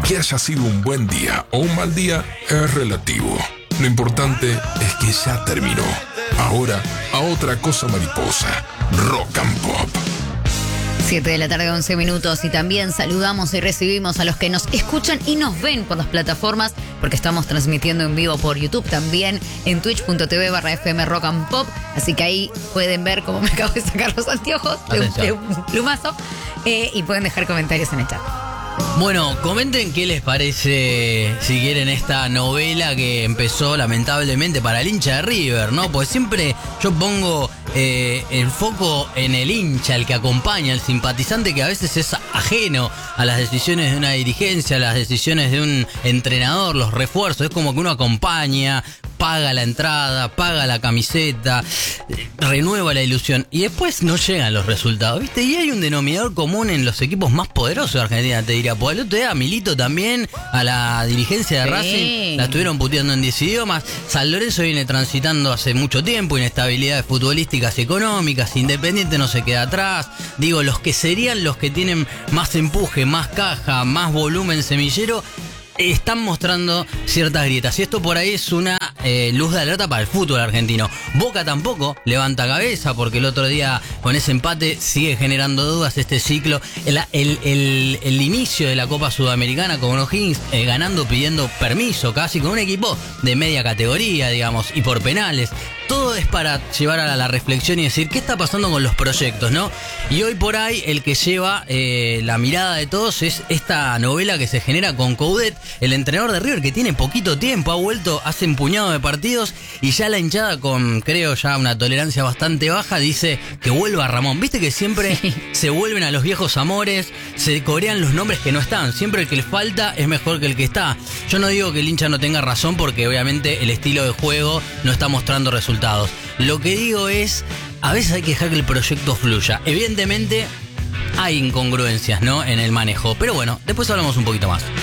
Que haya sido un buen día o un mal día es relativo. Lo importante es que ya terminó. Ahora, a otra cosa mariposa. Rock and Pop. 7 de la tarde, 11 minutos. Y también saludamos y recibimos a los que nos escuchan y nos ven por las plataformas, porque estamos transmitiendo en vivo por YouTube, también en twitch.tv/FM Rock and Pop. Así que ahí pueden ver cómo me acabo de sacar los anteojos de un plumazo. Y pueden dejar comentarios en el chat. Bueno, comenten qué les parece, si quieren, esta novela que empezó lamentablemente para el hincha de River, ¿no? Pues siempre yo pongo el foco en el hincha, el que acompaña, el simpatizante, que a veces es ajeno a las decisiones de una dirigencia, a las decisiones de un entrenador, los refuerzos. Es como que uno acompaña, paga la entrada, paga la camiseta, renueva la ilusión y después no llegan los resultados, ¿viste? Y hay un denominador común en los equipos más poderosos de Argentina, te diría. Por el otro día, Milito también, a la dirigencia de Racing, la estuvieron puteando en 10 idiomas. San Lorenzo viene transitando hace mucho tiempo inestabilidades futbolísticas y económicas. Independiente no se queda atrás. Digo, los que serían los que tienen más empuje, más caja, más volumen semillero, están mostrando ciertas grietas. Y esto por ahí es una luz de alerta para el fútbol argentino. Boca tampoco levanta cabeza, porque el otro día con ese empate sigue generando dudas este ciclo. El inicio de la Copa Sudamericana con O'Higgins ganando, pidiendo permiso casi, con un equipo de media categoría, digamos, y por penales. Todo es para llevar a la reflexión y decir qué está pasando con los proyectos, ¿no? Y hoy por ahí el que lleva la mirada de todos es esta novela que se genera con Coudet, el entrenador de River, que tiene poquito tiempo, ha vuelto hace un puñado de partidos y ya la hinchada, con creo ya una tolerancia bastante baja, dice que vuelva Ramón. Viste que siempre se vuelven a los viejos amores, se corean los nombres que no están. Siempre el que les falta es mejor que el que está. Yo no digo que el hincha no tenga razón, porque obviamente el estilo de juego no está mostrando resultados. Lo que digo es, a veces hay que dejar que el proyecto fluya. Evidentemente hay incongruencias, ¿no?, en el manejo. Pero bueno, después hablamos un poquito más.